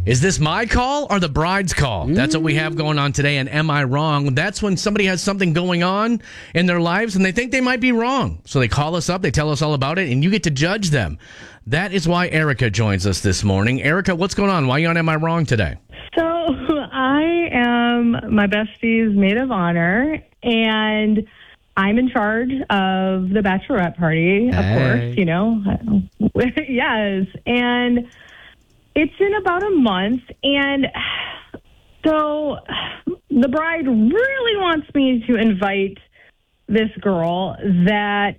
Is this my call or the bride's call? That's what we have going on today. And am I wrong? That's when somebody has something going on in their lives and they think they might be wrong. So they call us up, they tell us all about it, and you get to judge them. That is why Erica joins us this morning. Erica, what's going on? Why are you on Am I Wrong today? So I am my bestie's maid of honor, and I'm in charge of the bachelorette party, of course, you know. Yes. And it's in about a month, and so the bride really wants me to invite this girl that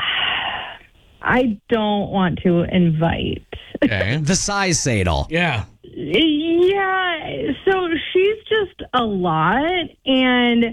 I don't want to invite. Okay. The size say it all. Yeah. Yeah, so she's just a lot, and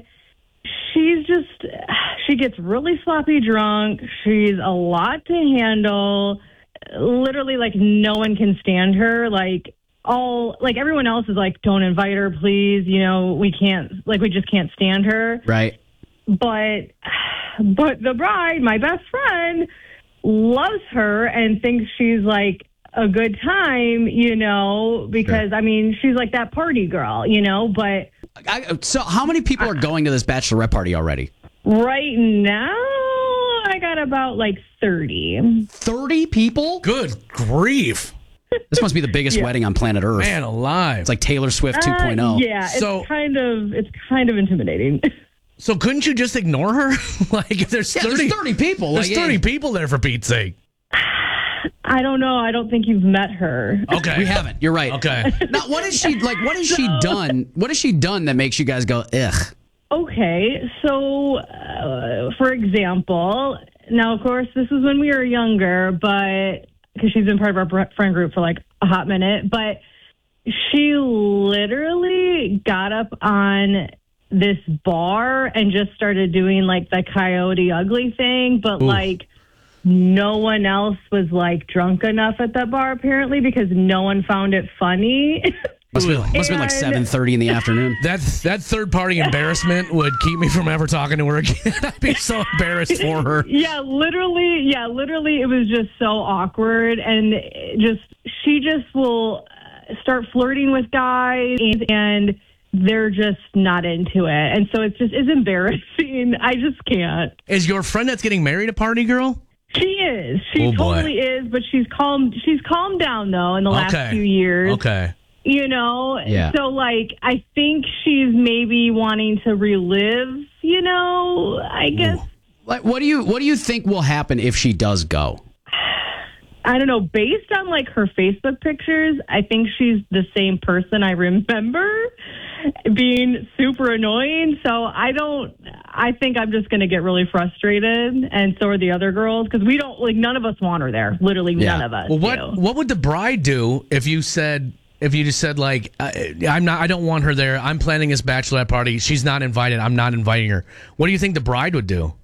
she gets really sloppy drunk. She's a lot to handle. Literally, like, no one can stand her. Like, everyone else is like, don't invite her, please. You know, we just can't stand her. Right. But the bride, my best friend, loves her and thinks she's like a good time, you know, because, I mean, she's like that party girl, you know, but... So how many people are going to this bachelorette party already? Right now, I got about like 30. 30 people? Good grief. This must be the biggest wedding on planet Earth. Man alive. It's like Taylor Swift 2.0. Yeah, So- it's kind of intimidating. So couldn't you just ignore her? Like, if there's 30, there's 30 people. There's Like, 30 people there, for Pete's sake. I don't know. I don't think you've met her. Okay. We haven't. You're right. Okay. Now, what has she done? What has she done that makes you guys go, ugh? Okay, so, for example, now, of course, this is when we were younger, but because she's been part of our friend group for like a hot minute, but she literally got up on this bar and just started doing like the Coyote Ugly thing, but like no one else was like drunk enough at that bar apparently because no one found it funny. Must have been like 7:30 in the afternoon. That third party embarrassment would keep me from ever talking to her again. I'd be so embarrassed for her. Yeah, literally, it was just so awkward, and she just will start flirting with guys, and they're just not into it, and so it's embarrassing. I just can't. Is your friend that's getting married a party girl? She is. She totally is, but she's calmed down though in the last few years. Okay. You know, Yeah. So like, I think she's maybe wanting to relive, you know, I guess. Like, what do you think will happen if she does go? I don't know. Based on like her Facebook pictures, I think she's the same person I remember being super annoying. So I think I'm just going to get really frustrated. And so are the other girls because none of us want her there. Literally none of us. Well, do. what would the bride do if you just said like, I don't want her there. I'm planning this bachelorette party. She's not invited. I'm not inviting her. What do you think the bride would do?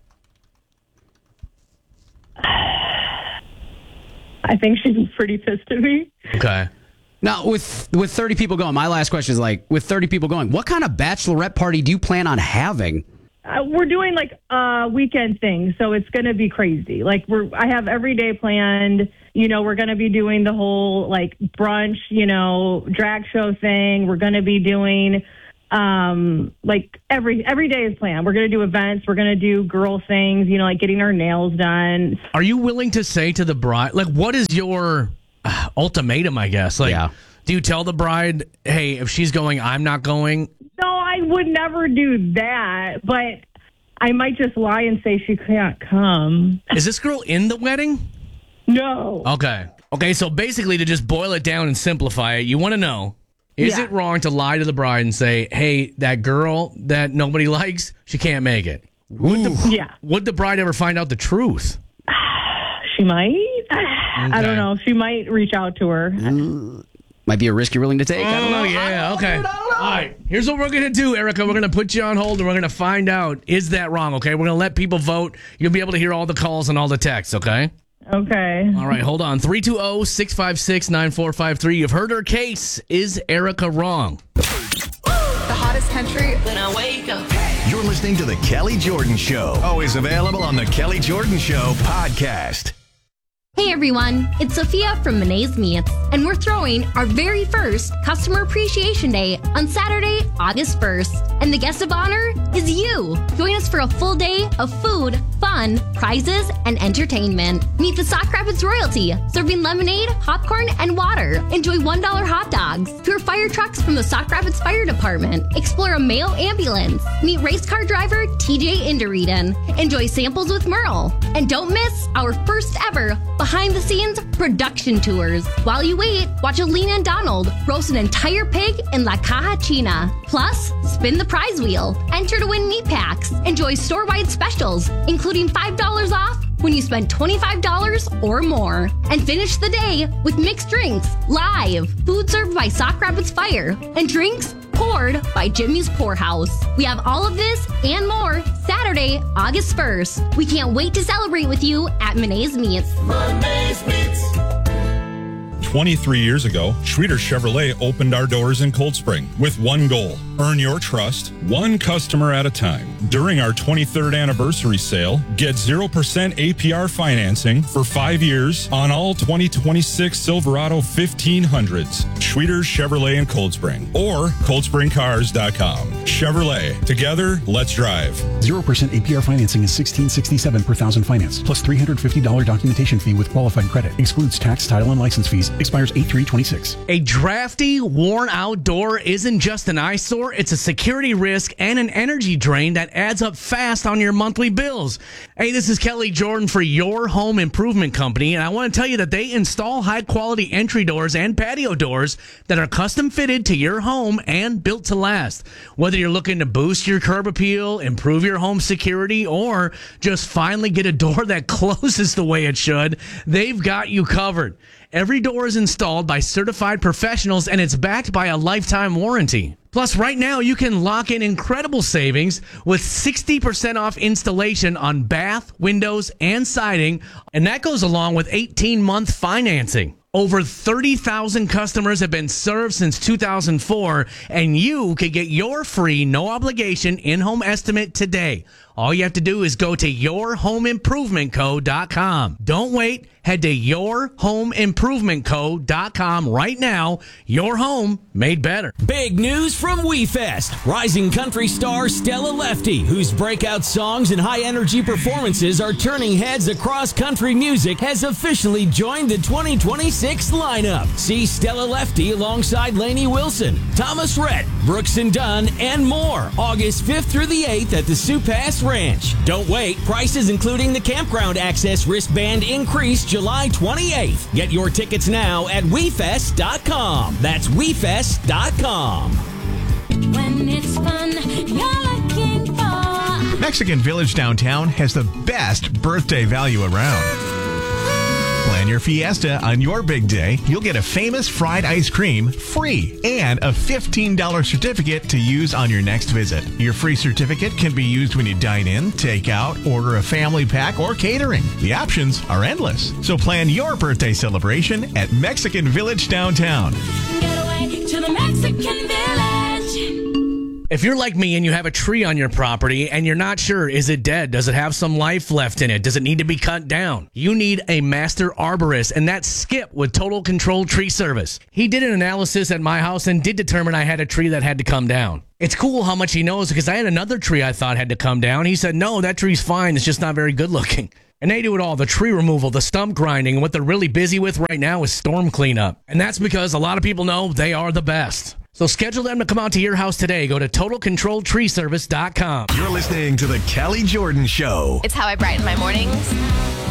I think she's pretty pissed at me. Okay. Now, with 30 people going, my last question is like, with 30 people going, what kind of bachelorette party do you plan on having? We're doing like a weekend thing, so it's going to be crazy. Like I have every day planned. You know, we're going to be doing the whole like brunch, you know, drag show thing. We're going to be doing like every day is planned. We're going to do events. We're going to do girl things, you know, like getting our nails done. Are you willing to say to the bride, like, what is your ultimatum, I guess? Like, do you tell the bride, hey, if she's going, I'm not going? No, I would never do that, but I might just lie and say she can't come. Is this girl in the wedding? No. Okay, so basically to just boil it down and simplify it, you want to know, is it wrong to lie to the bride and say, hey, that girl that nobody likes, she can't make it? Would the bride ever find out the truth? She might. I don't know. She might reach out to her. Might be a risk you're willing to take. I don't know. Yeah, okay. All right, here's what we're going to do, Erica. We're going to put you on hold, and we're going to find out, is that wrong, okay? We're going to let people vote. You'll be able to hear all the calls and all the texts, okay? Okay. All right, hold on. 320-656-9453. You've heard her case. Is Erica wrong? The hottest country when I wake up. You're listening to The Kelly Jordan Show. Always available on The Kelly Jordan Show podcast. Hey everyone, it's Sophia from Monet's Meats, and we're throwing our very first Customer Appreciation Day on Saturday, August 1st. And the guest of honor is you. Join us for a full day of food, fun, prizes, and entertainment. Meet the Sauk Rapids royalty, serving lemonade, popcorn, and water. Enjoy $1 hot dogs. Tour fire trucks from the Sauk Rapids Fire Department. Explore a mail ambulance. Meet race car driver TJ Indereden. Enjoy samples with Merle. And don't miss our first ever behind-the-scenes production tours. While you wait, watch Alina and Donald roast an entire pig in La Caja China. Plus, spin the prize wheel. Enter to win meat packs. Enjoy store-wide specials, including $5 off when you spend $25 or more. And finish the day with mixed drinks, live, food served by Sauk Rapids Fire, and drinks poured by Jimmy's Pour House. We have all of this and more Saturday, August 1st. We can't wait to celebrate with you at Monet's Meats. Monet's Meats. 23 years ago, Schroeder Chevrolet opened our doors in Cold Spring with one goal: earn your trust, one customer at a time. During our 23rd anniversary sale, get 0% APR financing for 5 years on all 2026 Silverado 1500s. Schroeder Chevrolet in Cold Spring or coldspringcars.com. Chevrolet, together, let's drive. 0% APR financing is $1,667 per thousand finance, plus $350 documentation fee with qualified credit. Excludes tax, title, and license fees. Expires 8/3/26. A drafty, worn-out door isn't just an eyesore, it's a security risk and an energy drain that adds up fast on your monthly bills. Hey, this is Kelly Jordan for Your Home Improvement Company, and I want to tell you that they install high-quality entry doors and patio doors that are custom-fitted to your home and built to last. Whether you're looking to boost your curb appeal, improve your home security, or just finally get a door that closes the way it should, they've got you covered. Every door is installed by certified professionals, and it's backed by a lifetime warranty. Plus, right now, you can lock in incredible savings with 60% off installation on bath, windows, and siding, and that goes along with 18-month financing. Over 30,000 customers have been served since 2004, and you can get your free, no-obligation in-home estimate today. All you have to do is go to yourhomeimprovementco.com. Don't wait. Head to yourhomeimprovementco.com right now. Your home made better. Big news from WeFest. Rising country star Stella Lefty, whose breakout songs and high-energy performances are turning heads across country music, has officially joined the 2026 lineup. See Stella Lefty alongside Lainey Wilson, Thomas Rhett, Brooks and Dunn, and more. August 5th through the 8th at the Sioux Pass Ranch. Don't wait. Prices including the campground access wristband increase July 28th. Get your tickets now at WeFest.com. That's WeFest.com. When it's fun, you're looking for. Mexican Village downtown has the best birthday value around. Plan your fiesta on your big day. You'll get a famous fried ice cream free and a $15 certificate to use on your next visit. Your free certificate can be used when you dine in, take out, order a family pack, or catering. The options are endless. So plan your birthday celebration at Mexican Village downtown. Get away to the Mexican Village. If you're like me and you have a tree on your property and you're not sure, is it dead? Does it have some life left in it? Does it need to be cut down? You need a master arborist, and that's Skip with Total Control Tree Service. He did an analysis at my house and did determine I had a tree that had to come down. It's cool how much he knows because I had another tree I thought had to come down. He said, no, that tree's fine. It's just not very good looking. And they do it all, the tree removal, the stump grinding, and what they're really busy with right now is storm cleanup. And that's because a lot of people know they are the best. So schedule them to come out to your house today. Go to TotalControlTreeService.com. You're listening to The Kelly Jordan Show. It's how I brighten my mornings.